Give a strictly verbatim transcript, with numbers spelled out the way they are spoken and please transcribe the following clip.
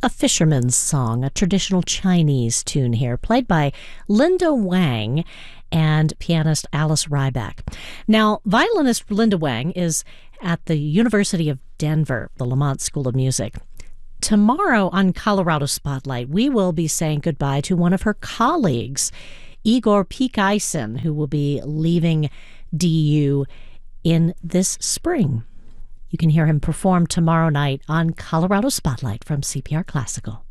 A Fisherman's Song, a traditional Chinese tune here, played by Linda Wang and pianist Alice Ryback. Now, violinist Linda Wang is at the University of Denver, the Lamont School of Music. Tomorrow on Colorado Spotlight, we will be saying goodbye to one of her colleagues, Igor Peak-Ison, who will be leaving D U in this spring. You can hear him perform tomorrow night on Colorado Spotlight from C P R Classical.